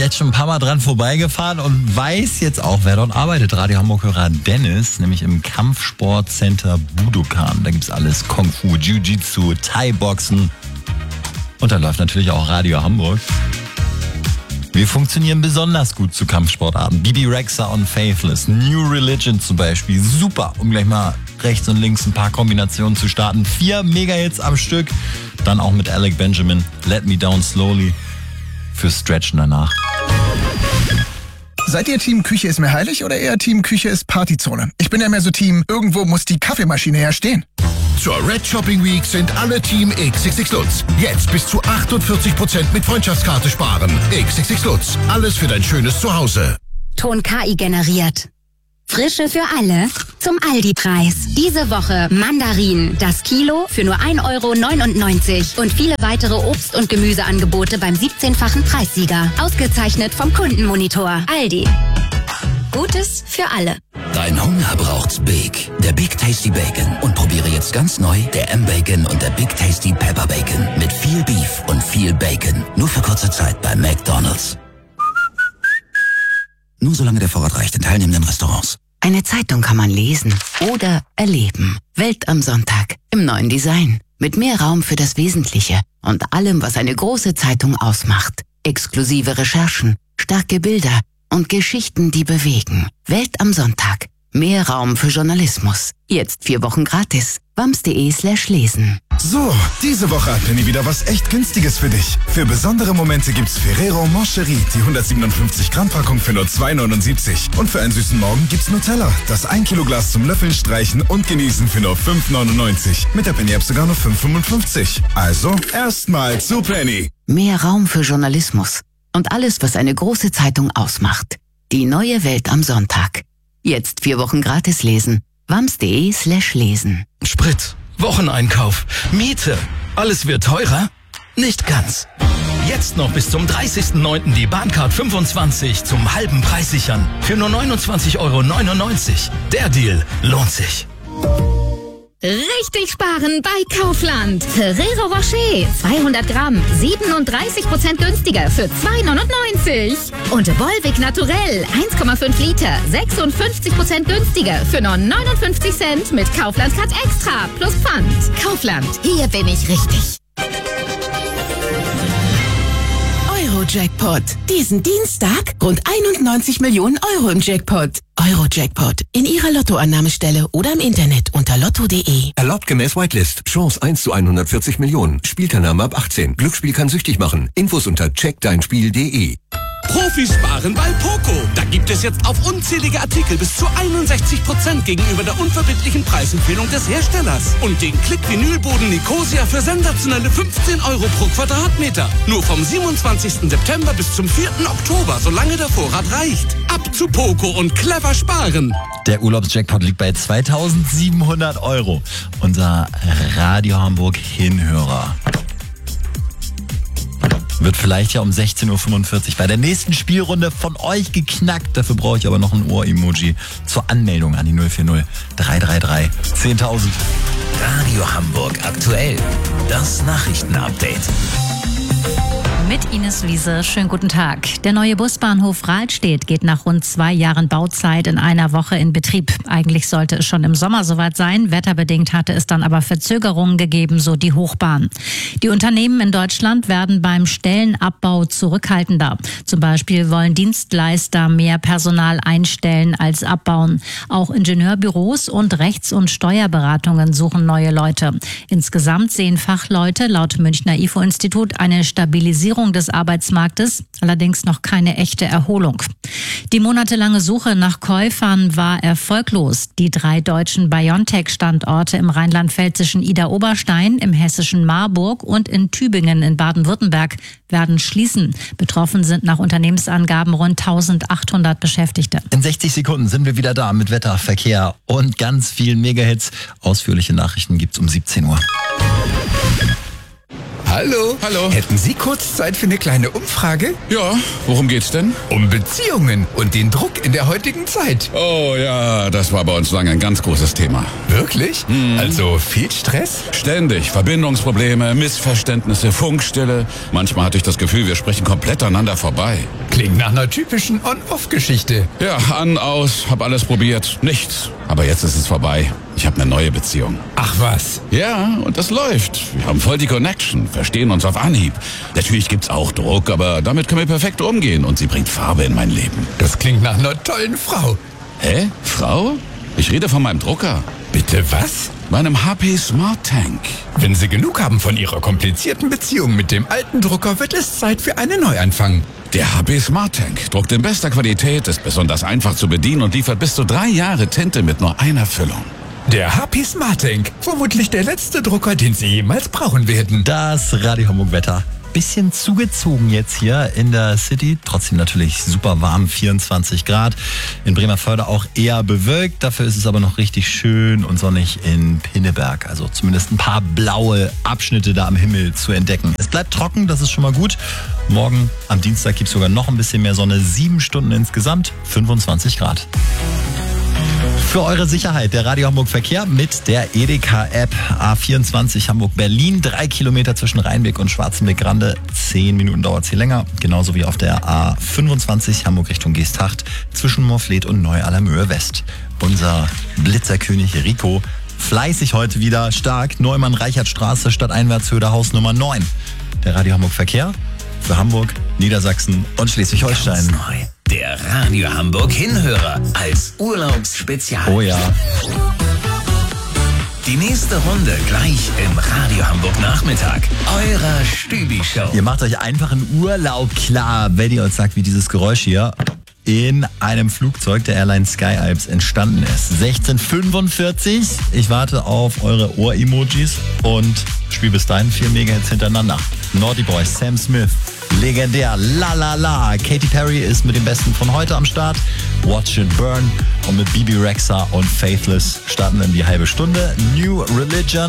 jetzt schon ein paar Mal dran vorbeigefahren und weiß jetzt auch, wer dort arbeitet. Radio Hamburg-Hörer Dennis, nämlich im Kampfsportcenter Budokan. Da gibt's alles: Kung Fu, Jiu-Jitsu, Thai-Boxen. Und da läuft natürlich auch Radio Hamburg. Wir funktionieren besonders gut zu Kampfsportarten. Bibi Rexha und Faithless, New Religion zum Beispiel. Super, um gleich mal rechts und links ein paar Kombinationen zu starten. 4 Mega-Hits am Stück. Dann auch mit Alec Benjamin, Let Me Down Slowly. Für Stretchen danach. Seid ihr Team Küche ist mir heilig oder eher Team Küche ist Partyzone? Ich bin ja mehr so Team, irgendwo muss die Kaffeemaschine ja stehen. Zur Red Shopping Week sind alle Team XXX Lutz. Jetzt bis zu 48% mit Freundschaftskarte sparen. XXX Lutz. Alles für dein schönes Zuhause. Ton KI generiert. Frische für alle zum Aldi-Preis. Diese Woche Mandarinen, das Kilo für nur 1,99 € und viele weitere Obst- und Gemüseangebote beim 17-fachen Preissieger. Ausgezeichnet vom Kundenmonitor. Aldi. Gutes für alle. Dein Hunger braucht's Big. Der Big Tasty Bacon. Und probiere jetzt ganz neu der M-Bacon und der Big Tasty Pepper Bacon. Mit viel Beef und viel Bacon. Nur für kurze Zeit bei McDonald's. Nur solange der Vorrat reicht in teilnehmenden Restaurants. Eine Zeitung kann man lesen oder erleben. Welt am Sonntag im neuen Design. Mit mehr Raum für das Wesentliche und allem, was eine große Zeitung ausmacht. Exklusive Recherchen, starke Bilder und Geschichten, die bewegen. Welt am Sonntag. Mehr Raum für Journalismus. Jetzt 4 Wochen gratis. wams.de/lesen. So, diese Woche hat Penny wieder was echt Günstiges für dich. Für besondere Momente gibt's Ferrero Moncherie, die 157 Gramm Packung für nur 2,79. Und für einen süßen Morgen gibt's Nutella, das 1 Kilo Glas zum Löffeln, Streichen und Genießen für nur 5,99. Mit der Penny App sogar nur 5,55. Also erstmal zu Penny. Mehr Raum für Journalismus und alles, was eine große Zeitung ausmacht. Die neue Welt am Sonntag. Jetzt 4 Wochen gratis lesen. wams.de/lesen. Sprit, Wocheneinkauf, Miete. Alles wird teurer? Nicht ganz. Jetzt noch bis zum 30.09. die Bahncard 25 zum halben Preis sichern. Für nur 29,99 €. Der Deal lohnt sich. Richtig sparen bei Kaufland. Ferrero Rocher, 200 Gramm, 37% günstiger für 2,99 €. Und Volvic Naturell, 1,5 Liter, 56% günstiger für nur 59 Cent mit Kaufland Card Extra plus Pfand. Kaufland, hier bin ich richtig. Euro-Jackpot. Diesen Dienstag rund 91 Millionen € im Jackpot. Euro-Jackpot. In Ihrer Lottoannahmestelle oder im Internet unter lotto.de. Erlaubt gemäß Whitelist. Chance 1 zu 140 Millionen. Spielteilnahme ab 18. Glücksspiel kann süchtig machen. Infos unter checkdeinspiel.de. Profis sparen bei Poco. Da gibt es jetzt auf unzählige Artikel bis zu 61% gegenüber der unverbindlichen Preisempfehlung des Herstellers. Und den Klick-Vinylboden Nicosia für sensationelle 15 € pro Quadratmeter. Nur vom 27. September bis zum 4. Oktober, solange der Vorrat reicht. Ab zu Poco und clever sparen. Der Urlaubsjackpot liegt bei 2.700 €. Unser Radio Hamburg Hinhörer wird vielleicht ja um 16:45 Uhr bei der nächsten Spielrunde von euch geknackt. Dafür brauche ich aber noch ein Ohr-Emoji zur Anmeldung an die 040 333 10.000. Radio Hamburg aktuell. Das Nachrichtenupdate. Mit Ines Wiese, schönen guten Tag. Der neue Busbahnhof Rahlstedt geht nach rund 2 Jahren Bauzeit in einer Woche in Betrieb. Eigentlich sollte es schon im Sommer soweit sein. Wetterbedingt hatte es dann aber Verzögerungen gegeben, so die Hochbahn. Die Unternehmen in Deutschland werden beim Stellenabbau zurückhaltender. Zum Beispiel wollen Dienstleister mehr Personal einstellen als abbauen. Auch Ingenieurbüros und Rechts- und Steuerberatungen suchen neue Leute. Insgesamt sehen Fachleute laut Münchner IFO-Institut eine Stabilisierung des Arbeitsmarktes, allerdings noch keine echte Erholung. Die monatelange Suche nach Käufern war erfolglos. Die 3 deutschen BioNTech-Standorte im rheinland-pfälzischen Idar-Oberstein, im hessischen Marburg und in Tübingen in Baden-Württemberg werden schließen. Betroffen sind nach Unternehmensangaben rund 1.800 Beschäftigte. In 60 Sekunden sind wir wieder da mit Wetter, Verkehr und ganz vielen Megahits. Ausführliche Nachrichten gibt's um 17 Uhr. Hallo. Hallo. Hätten Sie kurz Zeit für eine kleine Umfrage? Ja, worum geht's denn? Um Beziehungen und den Druck in der heutigen Zeit. Oh ja, das war bei uns lange ein ganz großes Thema. Wirklich? Also viel Stress? Ständig. Verbindungsprobleme, Missverständnisse, Funkstille. Manchmal hatte ich das Gefühl, wir sprechen komplett aneinander vorbei. Klingt nach einer typischen On-Off-Geschichte. Ja, an, aus, hab alles probiert. Nichts. Aber jetzt ist es vorbei. Ich habe eine neue Beziehung. Ach was? Ja, und das läuft. Wir haben voll die Connection, verstehen uns auf Anhieb. Natürlich gibt's auch Druck, aber damit können wir perfekt umgehen und sie bringt Farbe in mein Leben. Das klingt nach einer tollen Frau. Hä? Frau? Ich rede von meinem Drucker. Bitte was? Meinem HP Smart Tank. Wenn Sie genug haben von Ihrer komplizierten Beziehung mit dem alten Drucker, wird es Zeit für einen Neuanfang. Der HP Smart Tank druckt in bester Qualität, ist besonders einfach zu bedienen und liefert bis zu 3 Jahre Tinte mit nur einer Füllung. Der HP Smart Tank. Vermutlich der letzte Drucker, den Sie jemals brauchen werden. Das Radio Hamburg Wetter. Bisschen zugezogen jetzt hier in der City. Trotzdem natürlich super warm, 24 Grad. In Bremervörde auch eher bewölkt. Dafür ist es aber noch richtig schön und sonnig in Pinneberg. Also zumindest ein paar blaue Abschnitte da am Himmel zu entdecken. Es bleibt trocken, das ist schon mal gut. Morgen am Dienstag gibt es sogar noch ein bisschen mehr Sonne. 7 Stunden insgesamt, 25 Grad. Für eure Sicherheit der Radio Hamburg Verkehr mit der Edeka-App. A24 Hamburg-Berlin, 3 Kilometer zwischen Rheinbeck und Schwarzenbeck-Grande. 10 Minuten dauert es hier länger. Genauso wie auf der A25 Hamburg Richtung Geesthacht zwischen Moorfleet und Neu-Allermöhe West. Unser Blitzerkönig Rico fleißig heute wieder stark. Neumann-Reichert-Straße, Stadteinwärtshöhe, Haus Nummer 9. Der Radio Hamburg Verkehr für Hamburg, Niedersachsen und Schleswig-Holstein. Der Radio Hamburg Hinhörer als Urlaubsspezial. Oh ja. Die nächste Runde gleich im Radio Hamburg Nachmittag. Eurer Stübi-Show. Ihr macht euch einfach einen Urlaub klar, wenn ihr uns sagt, wie dieses Geräusch hier in einem Flugzeug der Airline Sky Alps entstanden ist. 16:45. Ich warte auf eure Ohr-Emojis und spiele bis dahin 4 Megahits hintereinander. Naughty Boys, Sam Smith, legendär, la la la. Katy Perry ist mit dem Besten von heute am Start. Watch It Burn und mit Bibi Rexha und Faithless starten in die halbe Stunde. New Religion.